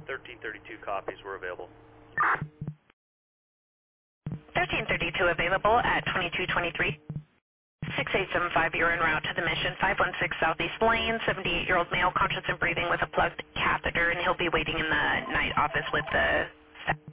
1332 copies were available. 1332 available at 2223. 6875, you're en route to the mission. 516 Southeast Lane, 78-year-old male, conscious and breathing with a plugged catheter, and he'll be waiting in the night office with the staff.